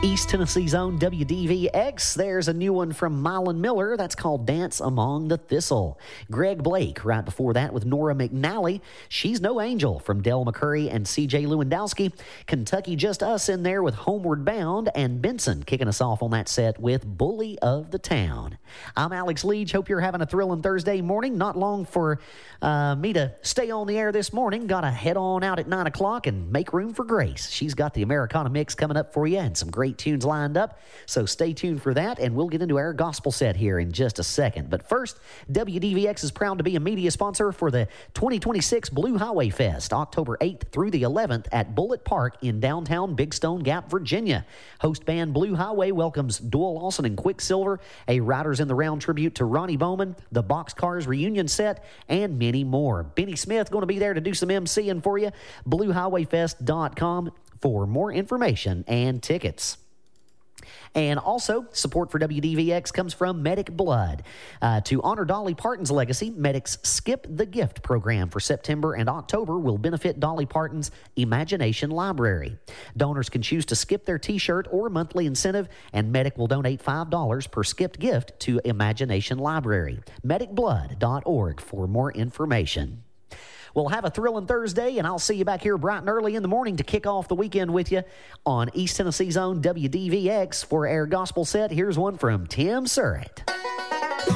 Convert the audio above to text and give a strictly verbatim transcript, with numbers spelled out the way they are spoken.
East Tennessee's own W D V X. There's a new one from Mylan Miller. That's called Dance Among the Thistle. Greg Blake, right before that with Nora McNally. She's No Angel from Del McCurry and C J Lewandowski. Kentucky Just Us in there with Homeward Bound. And Benson kicking us off on that set with Bully of the Town. I'm Alex Leach. Hope you're having a thrilling Thursday morning. Not long for uh, me to stay on the air this morning. Got to head on out at nine o'clock and make room for Grace. She's got the Americana Mix coming up for you and some great tunes lined up, so stay tuned for that, and we'll get into our gospel set here in just a second. But first, W D V X is proud to be a media sponsor for the twenty twenty-six Blue Highway Fest, October eighth through the eleventh at Bullitt Park in downtown Big Stone Gap, Virginia. Host band Blue Highway welcomes Doyle Lawson and Quicksilver, a Riders in the Round tribute to Ronnie Bowman, the Boxcars reunion set, and many more. Benny Smith going to be there to do some emceeing for you. blue highway fest dot com for more information and tickets. And also, support for W D V X comes from Medic Blood. Uh, to honor Dolly Parton's legacy, Medic's Skip the Gift program for September and October will benefit Dolly Parton's Imagination Library. Donors can choose to skip their T-shirt or monthly incentive, and Medic will donate five dollars per skipped gift to Imagination Library. medic blood dot org for more information. We'll have a thrilling Thursday, and I'll see you back here bright and early in the morning to kick off the weekend with you on East Tennessee's own W D V X. For our gospel set, here's one from Tim Surratt.